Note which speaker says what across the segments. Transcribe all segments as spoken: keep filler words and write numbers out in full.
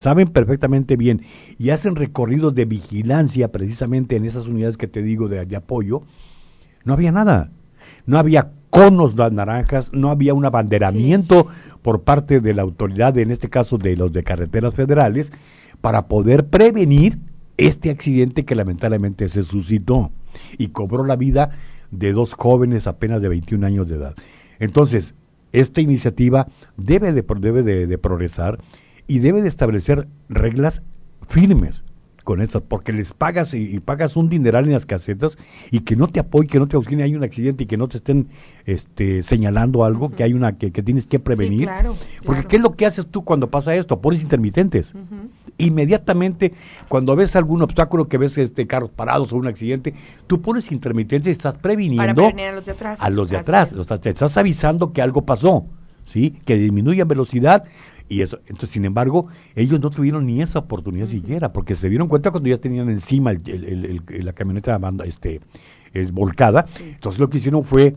Speaker 1: saben perfectamente bien y hacen recorridos de vigilancia precisamente en esas unidades que te digo de, de apoyo, no había nada. No había conos las naranjas, no había un abanderamiento
Speaker 2: Sí, sí, sí.
Speaker 1: por parte de la autoridad, en este caso de los de carreteras federales, para poder prevenir este accidente que lamentablemente se suscitó y cobró la vida de dos jóvenes apenas de veintiún años de edad. Entonces, esta iniciativa debe de, debe de, de progresar y debe de establecer reglas firmes con eso, porque les pagas y, y pagas un dineral en las casetas y que no te apoye, que no te auxilie, hay un accidente y que no te estén este, señalando algo, uh-huh. que hay una que, que tienes que prevenir.
Speaker 2: Sí, claro,
Speaker 1: porque
Speaker 2: claro.
Speaker 1: ¿qué es lo que haces tú cuando pasa esto? Pones intermitentes.
Speaker 2: Uh-huh.
Speaker 1: Inmediatamente, cuando ves algún obstáculo, que ves este carros parados o un accidente, tú pones intermitentes y estás previniendo
Speaker 2: para prevenir a los de atrás.
Speaker 1: A los de atrás. O sea, te estás avisando que algo pasó, ¿sí? Que disminuyan velocidad. Y eso, entonces, sin embargo, ellos no tuvieron ni esa oportunidad uh-huh. siquiera, porque se dieron cuenta cuando ya tenían encima el, el, el, el, la camioneta banda, este, es volcada. Sí. Entonces lo que hicieron fue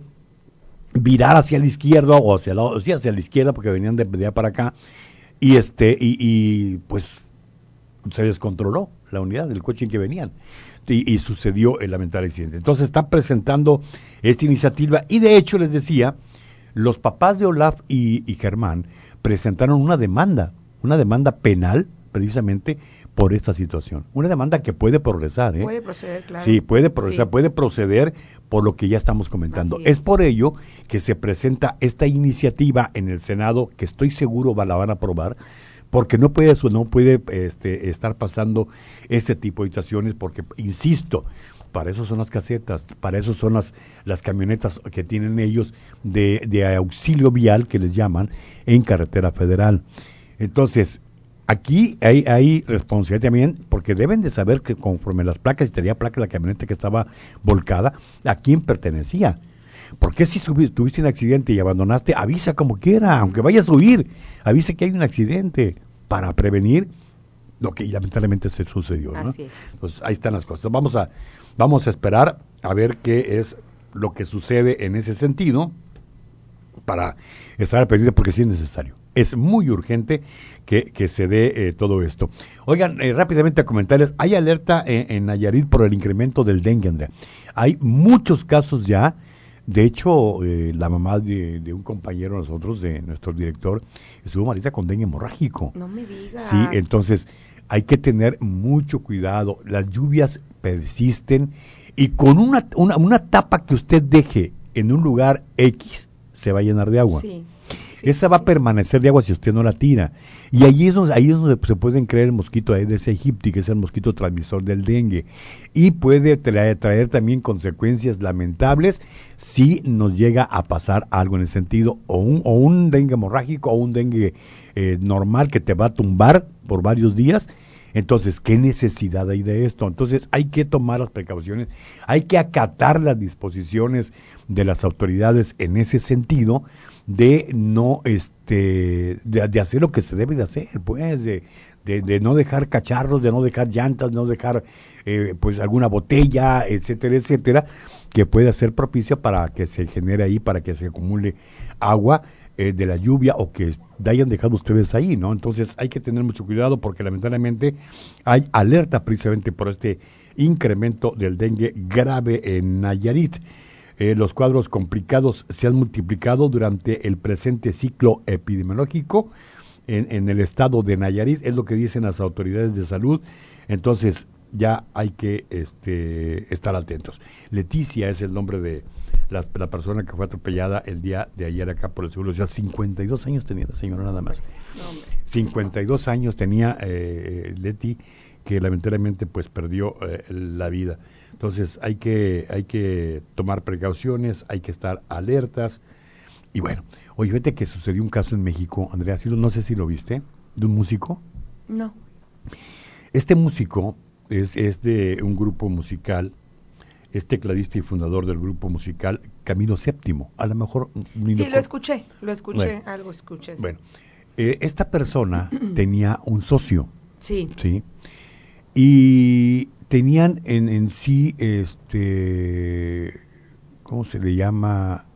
Speaker 1: virar hacia la izquierda, o hacia la, sí, hacia la izquierda, porque venían de, de allá para acá, y este, y, y pues se descontroló la unidad del coche en que venían. Y, y sucedió el lamentable accidente. Entonces están presentando esta iniciativa, y de hecho les decía, los papás de Olaf y, y Germán presentaron una demanda, una demanda penal, precisamente por esta situación. Una demanda que puede progresar, ¿eh?
Speaker 2: Puede proceder, claro.
Speaker 1: Sí, puede progresar, sí. puede proceder por lo que ya estamos comentando. Es. es por ello que se presenta esta iniciativa en el Senado, que estoy seguro la van a aprobar, porque no puede, no puede este, estar pasando este tipo de situaciones, porque, insisto, para eso son las casetas, para eso son las, las camionetas que tienen ellos de, de auxilio vial, que les llaman, en carretera federal. Entonces, aquí hay, hay responsabilidad también, porque deben de saber que conforme las placas, si tenía placa la camioneta que estaba volcada, a quién pertenecía. Porque si subiste, tuviste un accidente y abandonaste, avisa como quiera, aunque vayas a huir, avisa que hay un accidente para prevenir lo que lamentablemente se sucedió, ¿no?
Speaker 2: Así es.
Speaker 1: Pues ahí están las cosas. Vamos a Vamos a esperar a ver qué es lo que sucede en ese sentido para estar pendiente, porque sí es necesario. Es muy urgente que, que se dé eh, todo esto. Oigan, eh, rápidamente a comentarles, hay alerta en, en Nayarit por el incremento del dengue, Andrea. Hay muchos casos ya. De hecho, eh, la mamá de, de un compañero de nosotros, de nuestro director, estuvo malita con dengue hemorrágico.
Speaker 2: No me digas.
Speaker 1: Sí, entonces hay que tener mucho cuidado. Las lluvias persisten y con una, una, una tapa que usted deje en un lugar X se va a llenar de agua. Sí, sí, Esa sí, va sí. a permanecer de agua si usted no la tira. Y ahí es donde, ahí es donde se pueden crear el mosquito Aedes aegypti, que es el mosquito transmisor del dengue. Y puede traer, traer también consecuencias lamentables si nos llega a pasar algo en el sentido, o un, o un dengue hemorrágico, o un dengue eh, normal que te va a tumbar por varios días. Entonces, ¿qué necesidad hay de esto? Entonces, hay que tomar las precauciones, hay que acatar las disposiciones de las autoridades en ese sentido, de no, este, de, de hacer lo que se debe de hacer, pues, de, de, de no dejar cacharros, de no dejar llantas, de no dejar, eh, pues, alguna botella, etcétera, etcétera, que pueda ser propicia para que se genere ahí, para que se acumule agua eh, de la lluvia, o que hayan dejado ustedes ahí, ¿no? Entonces hay que tener mucho cuidado, porque lamentablemente hay alerta precisamente por este incremento del dengue grave en Nayarit. Eh, los cuadros complicados se han multiplicado durante el presente ciclo epidemiológico en, en el estado de Nayarit, es lo que dicen las autoridades de salud. Entonces ya hay que este, estar atentos. Leticia es el nombre de la, la persona que fue atropellada el día de ayer acá por el seguro. O sea, cincuenta y dos años tenía la señora nada más. No, cincuenta y dos años tenía eh, Leti, que lamentablemente pues perdió eh, la vida. Entonces hay que, hay que tomar precauciones, hay que estar alertas. Y bueno, oye, fíjate que sucedió un caso en México, Andrea, no sé si lo viste, de un músico.
Speaker 2: No.
Speaker 1: Este músico es, es de un grupo musical, es tecladista y fundador del grupo musical Camilo Séptimo. A lo mejor...
Speaker 2: Ni sí, lo, lo escuché, lo escuché, bueno, algo escuché.
Speaker 1: Bueno, eh, esta persona tenía un socio.
Speaker 2: Sí.
Speaker 1: Sí. Y tenían en, en sí, este, ¿cómo se le llama?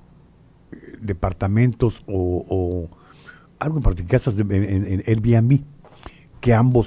Speaker 1: Departamentos o, o algo en particular, casas de, en, en Airbnb, que ambos